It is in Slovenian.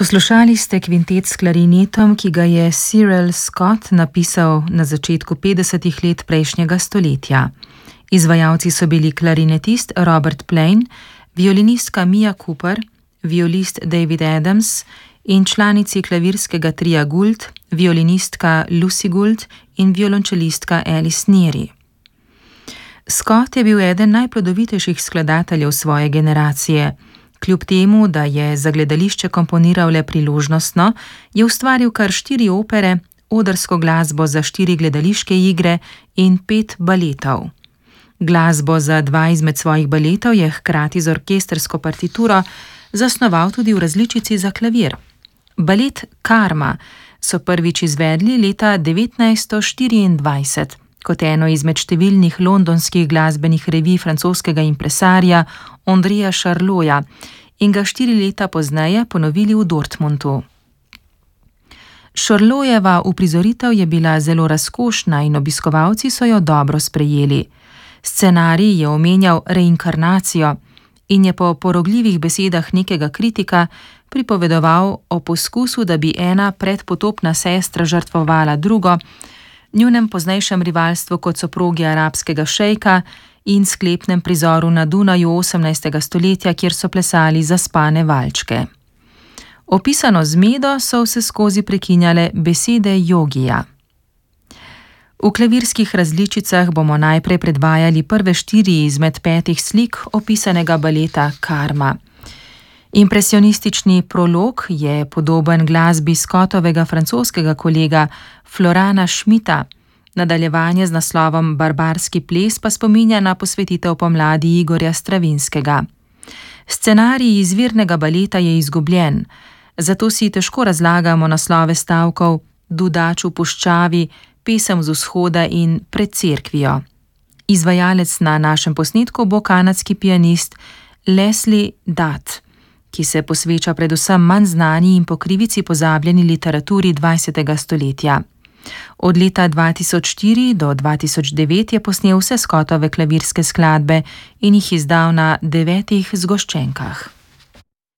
Poslušali ste kvintet s klarinetom, ki ga je Cyril Scott napisal na začetku 50. let prejšnjega stoletja. Izvajalci so bili klarinetist Robert Plain, violinistka Mia Cooper, violist David Adams in članici klavirskega tria Gould, violinistka Lucy Gould in violončelistka Alice Neri. Scott je bil eden najplodovitejših skladateljev svoje generacije. Kljub temu, da je za gledališče komponiral le priložnostno, je ustvaril kar 4 opere, odrsko glasbo za 4 gledališke igre in 5 baletov. Glasbo za 2 izmed svojih baletov je hkrati z orkestrsko partituro zasnoval tudi v različici za klavir. Balet Karma so prvič izvedli leta 1924 kot eno izmed številnih londonskih glasbenih revij francoskega impresarja Andreja Charloja in ga 4 leta pozneje ponovili v Dortmundu. Charlojeva uprizoritev je bila zelo razkošna in obiskovalci so jo dobro sprejeli. Scenarij je omenjal reinkarnacijo in je po porogljivih besedah nekega kritika pripovedoval o poskusu, da bi ena predpotopna sestra žrtvovala drugo, njunem poznejšem rivalstvu kot soprogi arabskega šejka in sklepnem prizoru na Dunaju 18. stoletja, kjer so plesali zaspane valčke. Opisano zmedo so vseskozi prekinjale besede jogija. V klavirskih različicah bomo najprej predvajali prve 4 izmed 5 slik opisanega baleta Karma. Impresionistični prolog je podoben glasbi Scottovega francoskega kolega Florana Schmidta, nadaljevanje z naslovom Barbarski ples pa spominja na posvetitev pomladi Igorja Stravinskega. Scenarij izvirnega baleta je izgubljen, zato si težko razlagamo naslove stavkov Dudač v puščavi, Pesem z vzhoda in Pred cerkvijo. Izvajalec na našem posnetku bo kanadski pianist Leslie Dutt, ki se posveča predvsem manj znani in po krivici pozabljeni literaturi 20. stoletja. Od leta 2004 do 2009 je posnel vse Scottove klavirske skladbe in jih izdal na 9 zgoščenkah.